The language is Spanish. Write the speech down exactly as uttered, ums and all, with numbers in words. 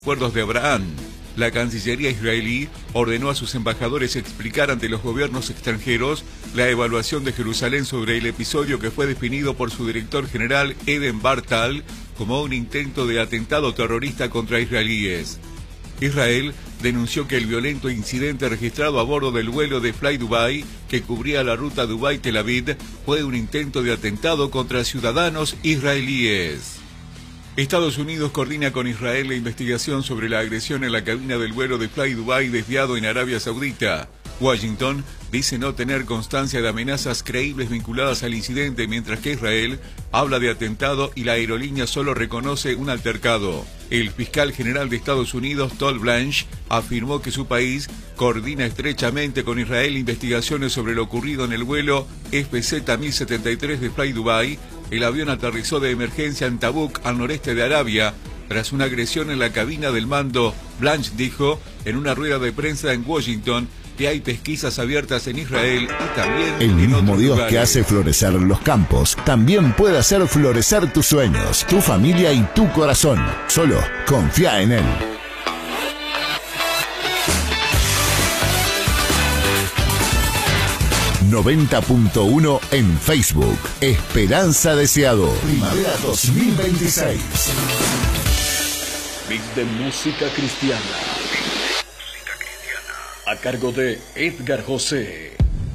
acuerdos de Abraham. La Cancillería israelí ordenó a sus embajadores explicar ante los gobiernos extranjeros la evaluación de Jerusalén sobre el episodio que fue definido por su director general Eden Bartal como un intento de atentado terrorista contra israelíes. Israel denunció que el violento incidente registrado a bordo del vuelo de Fly Dubai, que cubría la ruta Dubái-Tel Aviv, fue un intento de atentado contra ciudadanos israelíes. Estados Unidos coordina con Israel la investigación sobre la agresión en la cabina del vuelo de Fly Dubai desviado en Arabia Saudita. Washington dice no tener constancia de amenazas creíbles vinculadas al incidente, mientras que Israel habla de atentado y la aerolínea solo reconoce un altercado. El fiscal general de Estados Unidos, Todd Blanche, afirmó que su país coordina estrechamente con Israel investigaciones sobre lo ocurrido en el vuelo F Z mil setenta y tres de Fly Dubai. El avión aterrizó de emergencia en Tabuk, al noreste de Arabia, tras una agresión en la cabina del mando. Blanche dijo en una rueda de prensa en Washington que hay pesquisas abiertas en Israel y también el en mismo otros Dios lugares. Que hace florecer los campos también puede hacer florecer tus sueños, tu familia y tu corazón. Solo confía en Él. noventa punto uno en Facebook. Esperanza Deseado. Primavera dos mil veintiséis. Mix de música cristiana. A cargo de Edgar José.